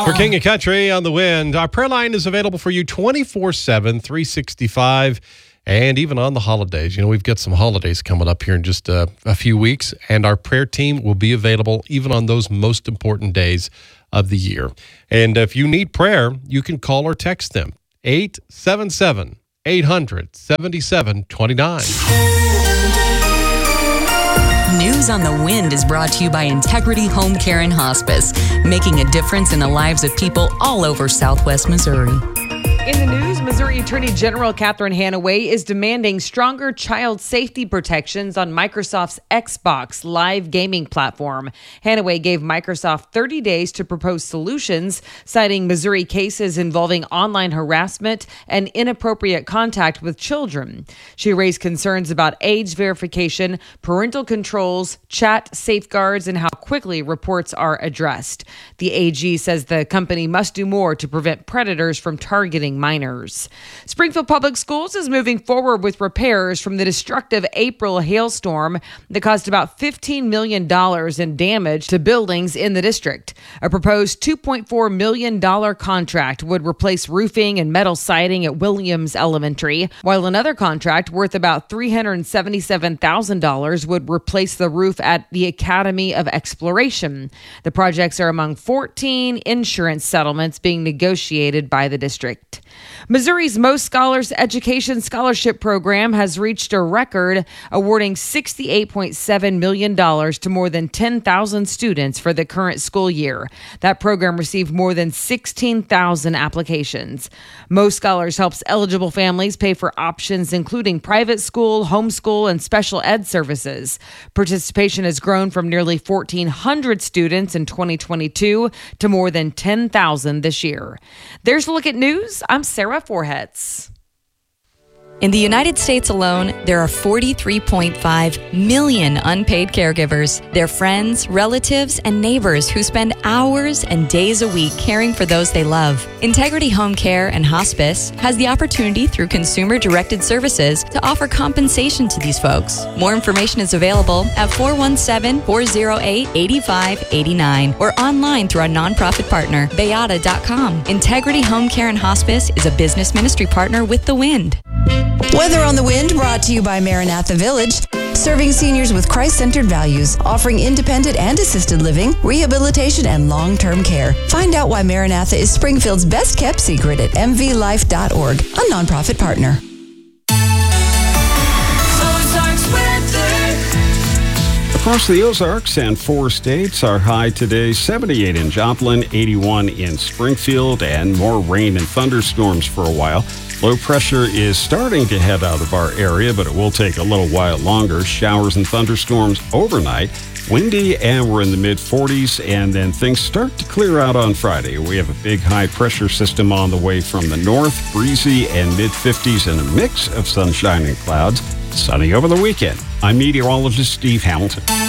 For King of Country on the Wind, our prayer line is available for you 24/7, 365, and even on the holidays. You know, we've got some holidays coming up here in just a few weeks, and our prayer team will be available even on those most important days of the year. And if you need prayer, you can call or text them, 877-800-7729. News on the Wind is brought to you by Integrity Home Care and Hospice, making a difference in the lives of people all over Southwest Missouri. In the news, Missouri Attorney General Catherine Hanaway is demanding stronger child safety protections on Microsoft's Xbox live gaming platform. Hanaway gave Microsoft 30 days to propose solutions, citing Missouri cases involving online harassment and inappropriate contact with children. She raised concerns about age verification, parental controls, chat safeguards, and how quickly reports are addressed. The AG says the company must do more to prevent predators from targeting minors. Springfield Public Schools is moving forward with repairs from the destructive April hailstorm that caused about $15 million in damage to buildings in the district. A proposed $2.4 million contract would replace roofing and metal siding at Williams Elementary, while another contract worth about $377,000 would replace the roof at the Academy of Exploration. The projects are among 14 insurance settlements being negotiated by the district. Missouri's Most Scholars Education Scholarship Program has reached a record, awarding $68.7 million to more than 10,000 students for the current school year. That program received more than 16,000 applications. Most Scholars helps eligible families pay for options including private school, homeschool, and special ed services. Participation has grown from nearly 1,400 students in 2022 to more than 10,000 this year. There's a look at news. I'm Sarah Forhetz. In the United States alone, there are 43.5 million unpaid caregivers. They're friends, relatives, and neighbors who spend hours and days a week caring for those they love. Integrity Home Care and Hospice has the opportunity through consumer-directed services to offer compensation to these folks. More information is available at 417-408-8589 or online through our nonprofit partner, Bayada.com. Integrity Home Care and Hospice is a business ministry partner with The Wind. Weather on the Wind brought to you by Maranatha Village, serving seniors with Christ-centered values, offering independent and assisted living, rehabilitation, and long-term care. Find out why Maranatha is Springfield's best-kept secret at mvlife.org, a nonprofit partner. Across the Ozarks and 4 states, our high today 78 in Joplin, 81 in Springfield, and more rain and thunderstorms for a while. Low pressure is starting to head out of our area, but it will take a little while longer. Showers and thunderstorms overnight. Windy, and we're in the mid-40s, and then things start to clear out on Friday. We have a big high-pressure system on the way from the north, breezy and mid-50s, and a mix of sunshine and clouds. Sunny over the weekend. I'm meteorologist Steve Hamilton.